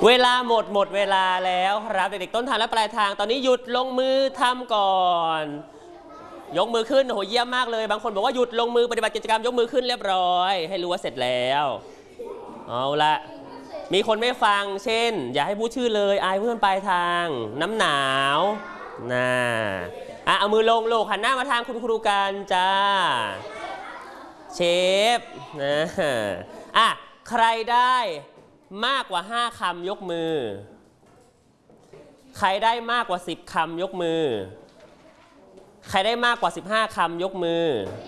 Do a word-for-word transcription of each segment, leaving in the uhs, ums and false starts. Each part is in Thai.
เวลาหมดหมดเวลาแล้วครับเด็กๆต้นทางและปลายทางตอนนี้หยุดลงมือทำก่อนยกมือขึ้นโอ้โหเยี่ยมมากเลยบางคนบอกว่าหยุดลงมือปฏิบัติกิจกรรมยกมือขึ้นเรียบร้อยให้รู้ว่าเสร็จแล้วเอาละมีคนไม่ฟังเช่นอย่าให้พูดชื่อเลยอายเพื่อนปลายทางน้ำหนาวน่าอ่ะเอามือลงโลกหันหน้ามาทางคุณครูกันจ้าเชฟนะอ่ะใครได้มากกว่าห้าคำยกมือใครได้มากกว่าสิบคำยกมือใครได้มากกว่าสิบห้าคำยกมือ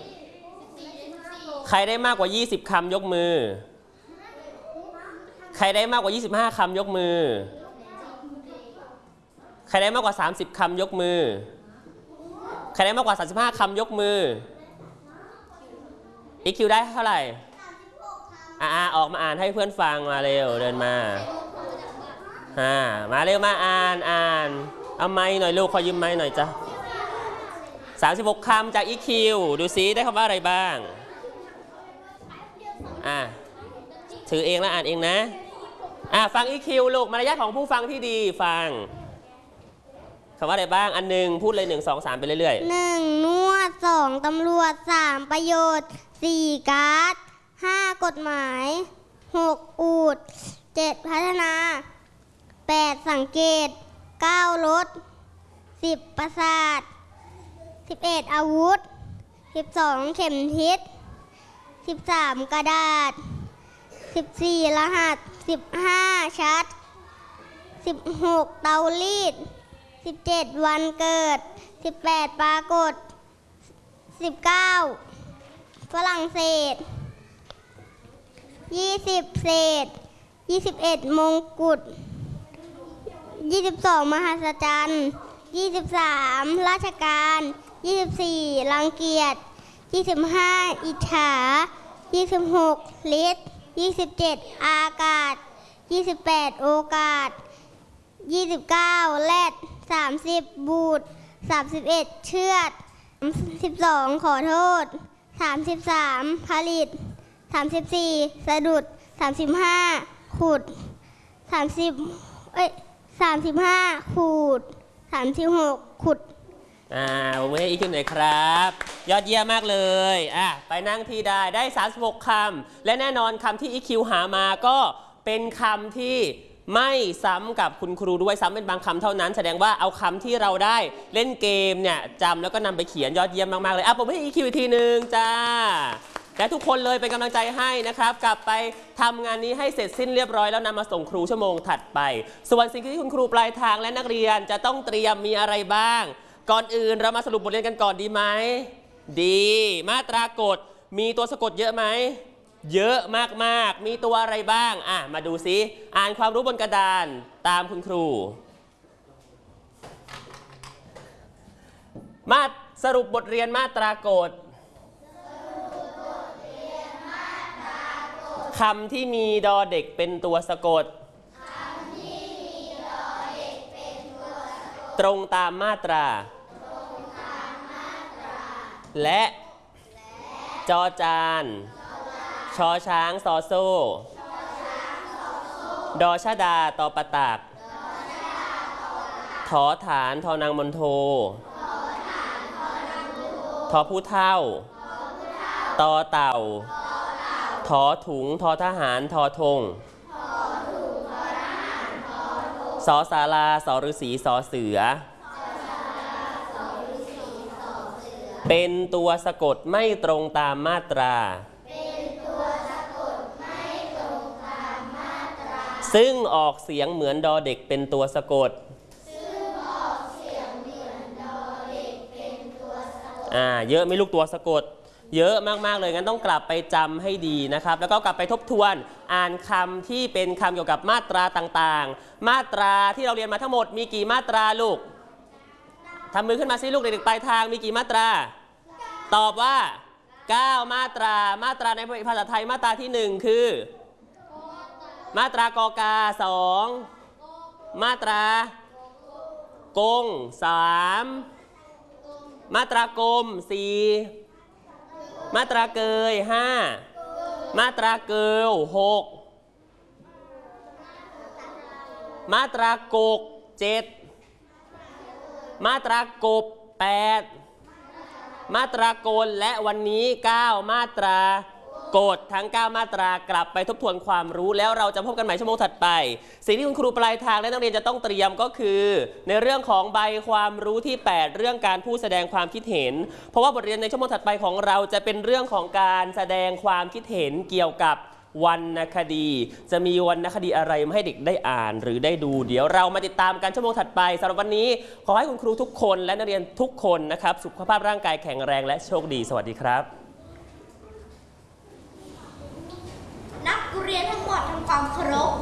ใครได้มากกว่ายี่สิบคำยกมือใครได้มากกว่ายี่สิบห้าคำยกมือใครได้มากกว่าสามสิบคำยกมือใครได้มากกว่าสามสิบห้าคำยกมืออีคิวได้เท่าไหร่อ่าออกมาอ่านให้เพื่อนฟังมาเร็วเดินมาอ่ามาเร็วมาอ่านอ่านเอาไม้หน่อยลูกขอยืมไม้หน่อยจ้ะสามสิบหกคำจากอีคิวดูซิได้คำว่าอะไรบ้างอ่าถือเองแล้วอ่านเองนะอ่าฟังอีคิวลูกมารยาทของผู้ฟังที่ดีฟังคำว่าอะไรบ้างอันหนึ่งพูดเลยหนึ่งสองสามไปเรื่อยๆหนึ่งนวดสองตำรวจสามประโยชน์สี่การ์ดห้ากฎหมายหกอูฐเจ็ดพัฒนาแปดสังเกตเก้าลดสิบประสาทสิบเอ็ดอาวุธสิบสองเข็มทิศสิบสามกระดาษสิบสี่รหัสสิบห้าชัดสิบหกเตารีดสิบเจ็ดวันเกิดสิบแปดปรากฏสิบเก้าฝรั่งเศสยี่สิบเศษยี่สิบเอ็ดมงกุฎยี่สิบสองมหัศจรรย์ยี่สิบสามราชการยี่สิบสี่รังเกียจยี่สิบห้าอิจฉายี่สิบหกฤทธิ์ยี่สิบเจ็ดอากาศยี่สิบแปดโอกาสยี่สิบเก้าแรดสามสิบบูดสามสิบเอ็ดเชือดสิบสองขอโทษสามสิบสามผลิตสามสิบสี่สะดุดสามสิบห้าขุดสามสิบเอ้ยสามสิบห้าขูดสามสิบหกขุดอ่าผมให้อีกทีหน่อยครับยอดเยี่ยมมากเลยอ่ะไปนั่งที่ได้ได้สามสิบหกคำและแน่นอนคำที่อีคิวหามาก็เป็นคำที่ไม่ซ้ำกับคุณครูด้วยซ้ำเป็นบางคำเท่านั้นแสดงว่าเอาคำที่เราได้เล่นเกมเนี่ยจำแล้วก็นำไปเขียนยอดเยี่ยมมากๆเลยอ่ะผมให้อีคิวอีกทีหนึ่งจ้าและทุกคนเลยเป็นกำลังใจให้นะครับกลับไปทำงานนี้ให้เสร็จสิ้นเรียบร้อยแล้วนำมาส่งครูชั่วโมงถัดไปส่วนสิ่งที่คุณครูปลายทางและนักเรียนจะต้องเตรียมมีอะไรบ้างก่อนอื่นเรามาสรุปบทเรียนกันก่อนดีไหมดีมาตรากฎมีตัวสะกดเยอะไหมเยอะมากๆมีตัวอะไรบ้างอ่ะมาดูซิอ่านความรู้บนกระดานตามคุณครูมาสรุปบทเรียนมาตรากฎคำที่มีดอเด็กเป็นตัวสะกดตรงตามมาตราและจอจานชอช้างซอโซ่ดอชดาตอปะตักถอฐานทอนางมนโททอผู้เท่าตอเต่าทอถุงทอทหารทอธงสอศาลาสอฤษีสอเสือเป็นตัวสะกดไม่ตรงตามมาตราซึ่งออกเสียงเหมือนดอเด็กเป็นตัวสะกดอ่าเยอะไหมลูกตัวสะกดเยอะมากๆเลยงั้นต้องกลับไปจำให้ดีนะครับแล้วก็กลับไปทบทวนอ่านคำที่เป็นคำเกี่ยวกับมาตราต่างๆมาตราที่เราเรียนมาทั้งหมดมีกี่มาตราลูกทำมือขึ้นมาสิลูกเด็กๆปลายทางมีกี่มาตราตอบว่าเก้ามาตรามาตราในภาษาไทยมาตราที่หนึ่งคือมาตรากอกาสองมาตรากงสามมาตรากลมสี่มาตราเกยห้ามาตราเกิลหก มมาตรากกเจ็ดมาตรากบแปดมาตรากลและวันนี้เก้ามาตรากฎทั้งเก้ามาตรากลับไปทบทวนความรู้แล้วเราจะพบกันใหม่ชั่วโมงถัดไปสิ่งที่คุณครูปลายทางและนักเรียนจะต้องเตรียมก็คือในเรื่องของใบความรู้ที่แปดเรื่องการพูดแสดงความคิดเห็นเพราะว่าบทเรียนในชั่วโมงถัดไปของเราจะเป็นเรื่องของการแสดงความคิดเห็นเกี่ยวกับวรรณคดีจะมีวรรณคดีอะไรมาให้เด็กได้อ่านหรือได้ดูเดี๋ยวเรามาติดตามกันชั่วโมงถัดไปสำหรับวันนี้ขอให้คุณครูทุกคนและนักเรียนทุกคนนะครับสุขภาพร่างกายแข็งแรงและโชคดีสวัสดีครับนักเรียนทั้งหมดทำความเคารพ